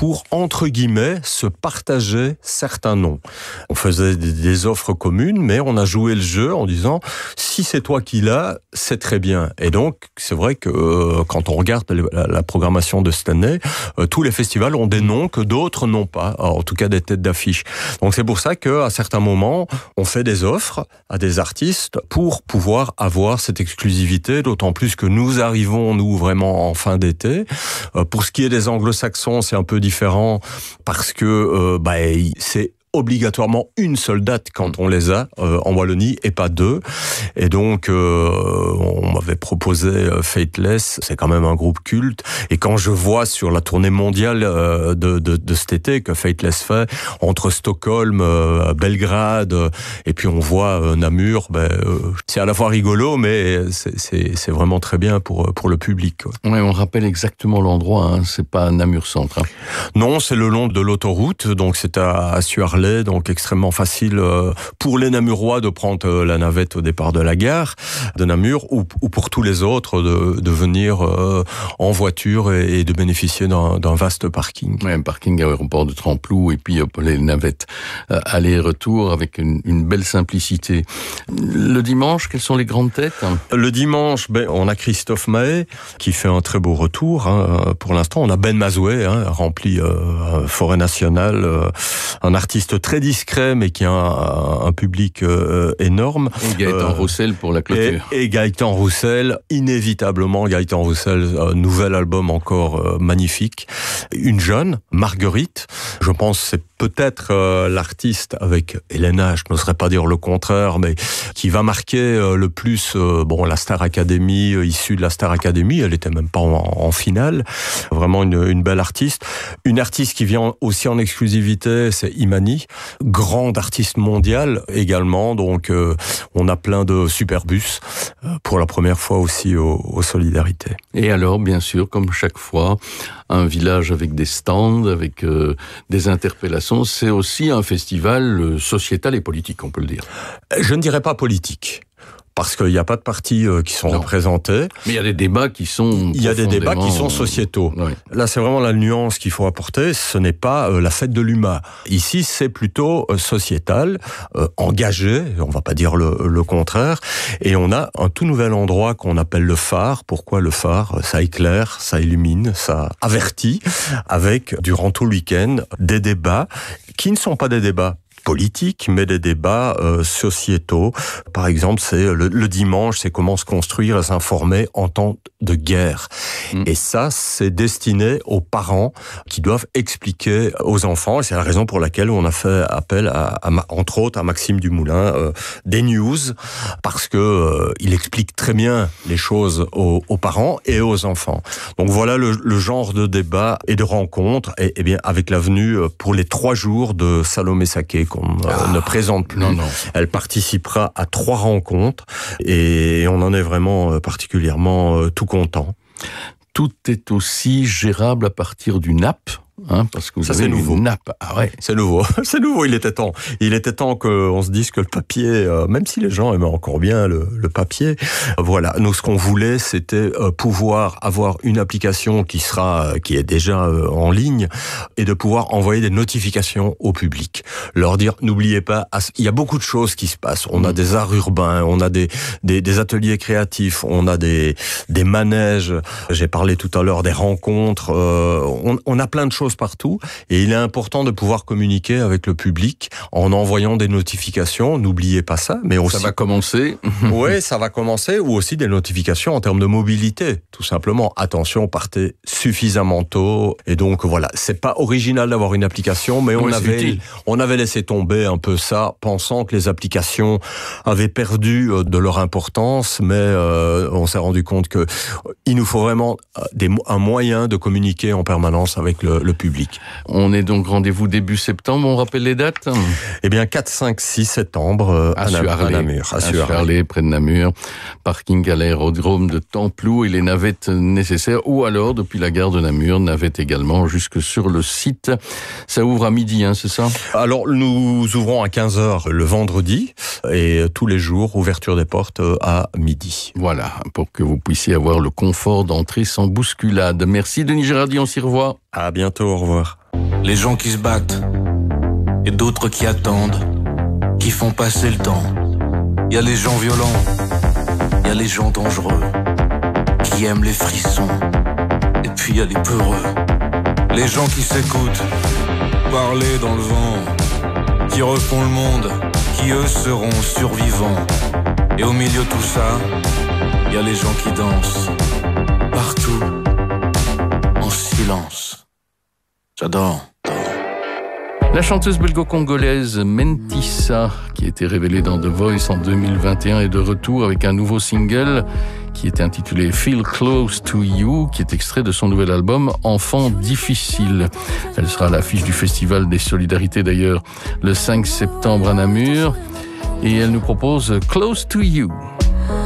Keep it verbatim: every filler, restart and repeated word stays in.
pour, entre guillemets, se partager certains noms. On faisait des offres communes, mais on a joué le jeu en disant, si c'est toi qui l'as, c'est très bien. Et donc, c'est vrai que euh, quand on regarde la, la programmation de cette année, euh, tous les festivals ont des noms que d'autres n'ont pas, alors, en tout cas des têtes d'affiche. Donc c'est pour ça qu'à certains moments, on fait des offres à des artistes pour pouvoir avoir cette exclusivité, d'autant plus que nous arrivons, nous, vraiment en fin d'été. Euh, pour ce qui est des anglo-saxons, c'est un peu différent parce que euh, bah, c'est obligatoirement une seule date quand on les a euh, en Wallonie et pas deux. Et donc, euh, on m'avait proposé euh, Faithless, c'est quand même un groupe culte. Et quand je vois sur la tournée mondiale euh, de, de, de cet été que Faithless fait, entre Stockholm, euh, Belgrade, euh, et puis on voit euh, Namur, ben, euh, c'est à la fois rigolo, mais c'est, c'est, c'est vraiment très bien pour, pour le public. Quoi. Ouais, on rappelle exactement l'endroit, hein. C'est pas Namur Centre. Hein. Non, c'est le long de l'autoroute, donc c'est à, à Suarlé, donc extrêmement facile pour les Namurois de prendre la navette au départ de la gare de Namur ou, ou pour tous les autres de, de venir en voiture et, et de bénéficier d'un, d'un vaste parking. Ouais, un parking à l'aéroport de Tremplou et puis les navettes aller-retour avec une, une belle simplicité. Le dimanche, quelles sont les grandes têtes ? Le dimanche, ben, on a Christophe Mahé qui fait un très beau retour. Hein, pour l'instant, on a Ben Mazoué, hein, rempli euh, Forêt Nationale, euh, un artiste très discret, mais qui a un, un public euh, énorme. Et Gaëtan euh, Roussel pour la clôture. Et, et Gaëtan Roussel, inévitablement, Gaëtan Roussel, un nouvel album encore euh, magnifique. Une jeune, Marguerite, je pense que c'est peut-être euh, l'artiste avec Elena, je n'oserais pas dire le contraire, mais qui va marquer euh, le plus euh, bon, la Star Academy, euh, issue de la Star Academy, elle était même pas en, en finale. Vraiment une, une belle artiste. Une artiste qui vient aussi en exclusivité, c'est Imani, grande artiste mondiale également, donc euh, on a plein de superbus euh, pour la première fois aussi aux au Solidarités. Et alors, bien sûr, comme chaque fois, un village avec des stands, avec euh, des interpellations, c'est aussi un festival sociétal et politique, on peut le dire. Je ne dirais pas politique. Parce qu'il n'y a pas de partis euh, qui sont non. représentés. Mais il y a des débats qui sont Il y a des débats qui sont sociétaux. Oui. Là, c'est vraiment la nuance qu'il faut apporter. Ce n'est pas euh, la fête de l'U M A. Ici, c'est plutôt euh, sociétal, euh, engagé, on ne va pas dire le, le contraire. Et on a un tout nouvel endroit qu'on appelle le phare. Pourquoi le phare ? Ça éclaire, ça illumine, ça avertit, avec, durant tout le week-end, des débats qui ne sont pas des débats politiques, mais des débats euh, sociétaux. Par exemple, c'est le, le dimanche, c'est comment se construire et s'informer en temps de guerre. Mmh. Et ça, c'est destiné aux parents qui doivent expliquer aux enfants. Et c'est la raison pour laquelle on a fait appel, à, à, entre autres, à Maxime Dumoulin, euh, des news, parce que euh, il explique très bien les choses aux, aux parents et aux enfants. Donc voilà le, le genre de débat et de rencontre, et, et bien avec la venue pour les trois jours de Salomé Saké, qu'on ah, ne présente plus. Non, non. Elle participera à trois rencontres et on en est vraiment particulièrement tout content. Tout est aussi gérable à partir d'une app. Hein, parce que vous ça avez c'est nouveau. Une nappe. Ah ouais. C'est nouveau. C'est nouveau. Il était temps. Il était temps qu'on se dise que le papier, euh, même si les gens aimaient encore bien le, le papier, euh, voilà. Nous, ce qu'on voulait, c'était euh, pouvoir avoir une application qui sera, euh, qui est déjà euh, en ligne, et de pouvoir envoyer des notifications au public. Leur dire, n'oubliez pas, il y a beaucoup de choses qui se passent. On mmh. a des arts urbains, on a des, des, des ateliers créatifs, on a des, des manèges. J'ai parlé tout à l'heure des rencontres. Euh, on, on a plein de choses partout, et il est important de pouvoir communiquer avec le public en envoyant des notifications. N'oubliez pas ça, mais aussi... Ça va commencer. Oui, ça va commencer, ou aussi des notifications en termes de mobilité, tout simplement. Attention, partez suffisamment tôt, et donc voilà, c'est pas original d'avoir une application, mais on oui, avait, on avait laissé tomber un peu ça, pensant que les applications avaient perdu de leur importance, mais euh, on s'est rendu compte que il nous faut vraiment des, un moyen de communiquer en permanence avec le, le public. On est donc rendez-vous début septembre, on rappelle les dates ? Eh bien, quatre, cinq, six septembre euh, à, à, Suarlé, à Namur. À, à Suarlé, près de Namur. Parking à l'aérodrome de Templou et les navettes nécessaires, ou alors, depuis la gare de Namur, navettes également jusque sur le site. Ça ouvre à midi, hein, c'est ça ? Alors, nous ouvrons à quinze heures le vendredi, et tous les jours, ouverture des portes à midi. Voilà, pour que vous puissiez avoir le confort d'entrer sans bousculade. Merci Denis Gérardi, on s'y revoit. À bientôt, au revoir. Les gens qui se battent et d'autres qui attendent, qui font passer le temps. Y a les gens violents, y a les gens dangereux, qui aiment les frissons, et puis y a les peureux. Les gens qui s'écoutent, parler dans le vent, qui refont le monde, qui eux seront survivants. Et au milieu de tout ça, y a les gens qui dansent, partout, en silence. J'adore. La chanteuse belgo-congolaise Mentissa, qui a été révélée dans The Voice en deux mille vingt et un, est de retour avec un nouveau single qui est intitulé Feel Close to You, qui est extrait de son nouvel album Enfant difficile. Elle sera à l'affiche du Festival des Solidarités d'ailleurs le cinq septembre à Namur, et elle nous propose Close to You.